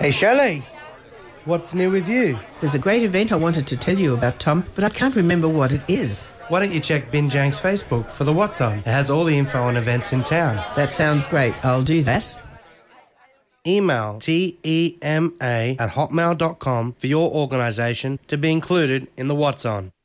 Hey, Shelley. What's new with you? There's a great event I wanted to tell you about, Tom, but I can't remember what it is. Why don't you check Binjang's Facebook for the What's On? It has all the info on events in town. That sounds great. I'll do that. Email tema@hotmail.com for your organisation to be included in the What's On.